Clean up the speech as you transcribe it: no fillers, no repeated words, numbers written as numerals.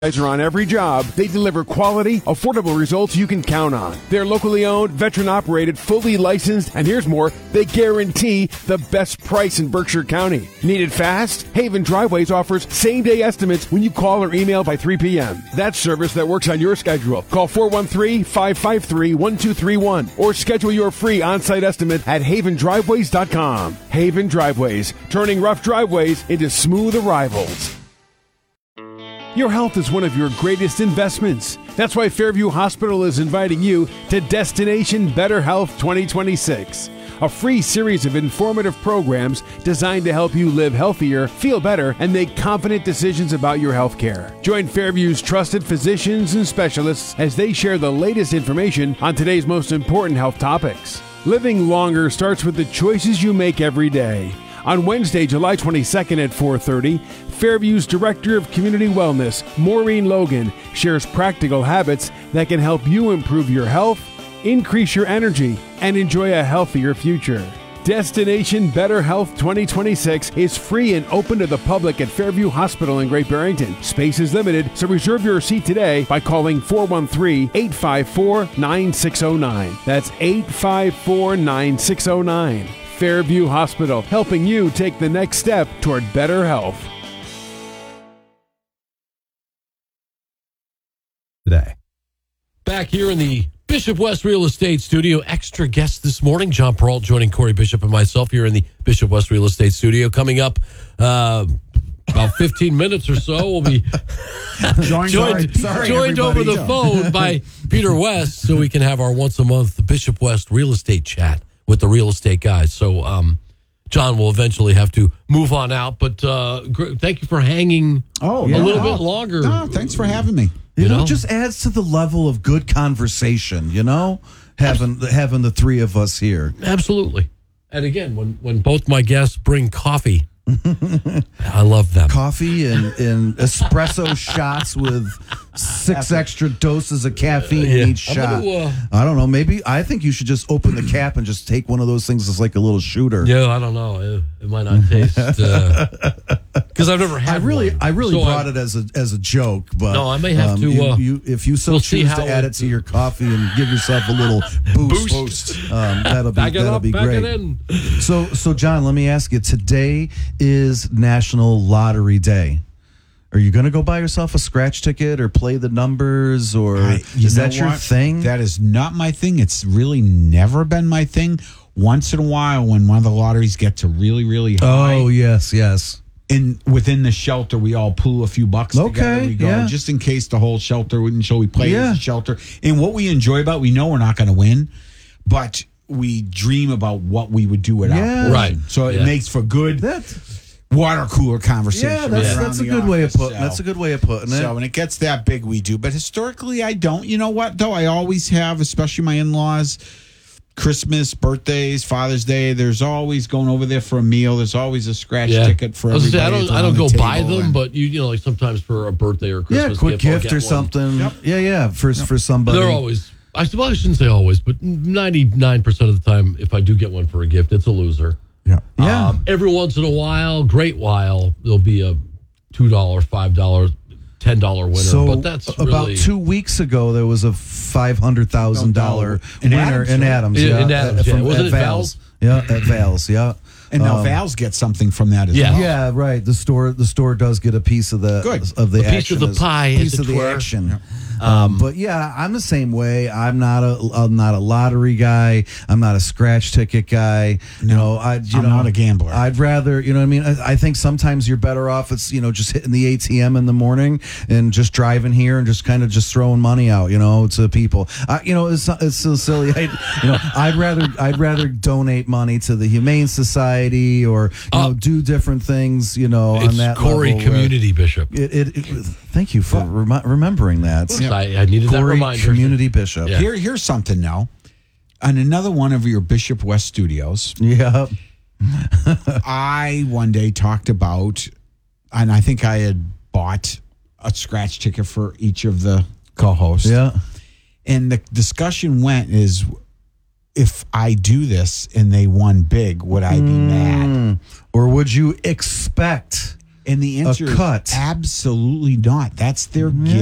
Are on every job, they deliver quality, affordable results you can count on. They're locally owned, veteran-operated, fully licensed, and here's more, they guarantee the best price in Berkshire County. Need it fast? Haven Driveways offers same-day estimates when you call or email by 3 p.m. That's service that works on your schedule. Call 413-553-1231 or schedule your free on-site estimate at havendriveways.com. Haven Driveways, turning rough driveways into smooth arrivals. Your health is one of your greatest investments. That's why Fairview Hospital is inviting you to Destination Better Health 2026, a free series of informative programs designed to help you live healthier, feel better, and make confident decisions about your health care. Join Fairview's trusted physicians and specialists as they share the latest information on today's most important health topics. Living longer starts with the choices you make every day. On Wednesday, July 22nd at 4:30, Fairview's Director of Community Wellness, Maureen Logan, shares practical habits that can help you improve your health, increase your energy, and enjoy a healthier future. Destination Better Health 2026 is free and open to the public at Fairview Hospital in Great Barrington. Space is limited, so reserve your seat today by calling 413-854-9609. That's 854-9609. Fairview Hospital, helping you take the next step toward better health. Today. Back here in the Bishop West Real Estate Studio, extra guest this morning, John Peralt joining Corey Bishop and myself here in the Bishop West Real Estate Studio. Coming up about 15 minutes or so, we'll be joined over the phone by Peter West so we can have our once-a-month Bishop West Real Estate Chat with the real estate guys. So John will eventually have to move on out, but thank you for hanging a little bit longer. No, thanks for having me. You know, it just adds to the level of good conversation, you know, having the three of us here. Absolutely. And again, when both my guests bring coffee, I love them. Coffee and espresso shots with 6 extra doses of caffeine in each shot. I don't know. Maybe I think you should just open the cap and just take one of those things as like a little shooter. Yeah, I don't know. It might not taste because I've never had. I really brought it as a joke, but no, I may have to. If you so choose to add it to your coffee and give yourself a little boost. That'll be great. So John, let me ask you. Today is National Lottery Day. Are you going to go buy yourself a scratch ticket or play the numbers, or is that your thing? That is not my thing. It's really never been my thing. Once in a while, when one of the lotteries gets a really, really high. Oh, yes. Within the shelter, we all pool a few bucks together. We go, just in case the whole shelter wouldn't show. We play as a shelter. And what we enjoy about, we know we're not going to win, but we dream about what we would do at our portion. Right. So it makes for good water cooler conversation. Yeah, that's a good way of putting. That's a good way of putting it. So when it gets that big, we do. But historically, I don't. You know what, though? I always have, especially my in-laws, Christmas, birthdays, Father's Day. There's always going over there for a meal. There's always a scratch ticket for everybody. I don't go buy them, but you know, like sometimes for a birthday or Christmas quick gift or something. Yep. For somebody. They're always. I shouldn't say always, but 99% of the time, if I do get one for a gift, it's a loser. Yeah. Every once in a while, there'll be a $2, $5, $10 winner. So but that's about really, 2 weeks ago, there was a $500,000 winner in Adams. In Adams, wasn't it Val's? Yeah, at Val's. Yeah. And now Val's get something from that as well. Yeah, right. The store does get a piece of the action, piece of the pie, piece of the action. Yeah. But yeah, I'm the same way. I'm not a lottery guy. I'm not a scratch ticket guy. No, I'm not a gambler. I'd rather, you know what I mean? I think sometimes you're better off. It's, just hitting the ATM in the morning and just driving here and just kind of just throwing money out, to people. It's so silly. I'd rather donate money to the Humane Society or do different things. On that Corey level Community Bishop. Thank you for remembering that. I needed Corey, that reminder. Community Bishop. Yeah. Here's something now. On another one of your Bishop West studios. Yeah. I one day talked about, and I think I had bought a scratch ticket for each of the co-hosts. Yeah. And the discussion went is, if I do this and they won big, would I be mad? Or would you expect And the answer cut. is absolutely not. That's their gift.